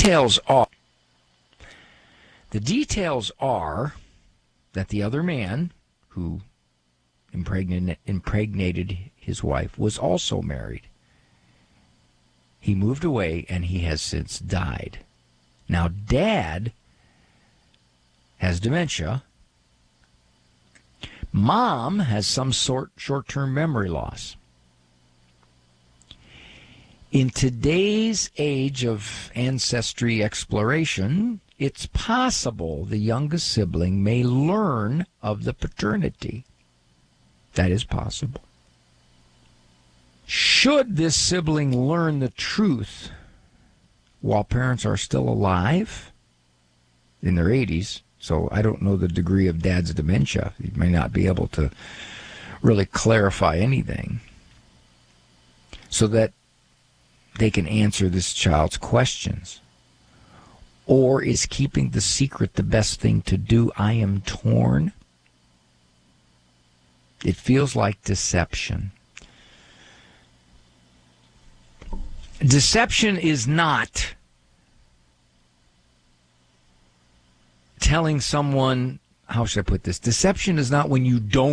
details are that the other man who impregnated his wife was also married. He moved away, and he has since died. Now, Dad has dementia. Mom has some short-term memory loss. In today's age of ancestry exploration, it's possible the youngest sibling may learn of the paternity. That is possible. Should this sibling learn the truth while parents are still alive in their 80s, so I don't know the degree of Dad's dementia. He may not be able to really clarify anything, so that they can answer this child's questions. Or is keeping the secret the best thing to do? I am torn. It feels like deception. Deception is not telling someone, how should I put this? Deception is not when you don't